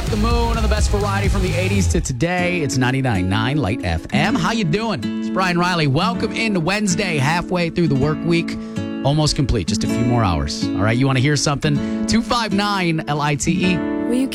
the moon on the best variety from the 80s to today. It's 99.9 Light FM. How you doing? It's Brian Riley. Welcome into Wednesday, halfway through the work week. Almost complete. Just a few more hours. All right, you want to hear something? 259 LITE. Will you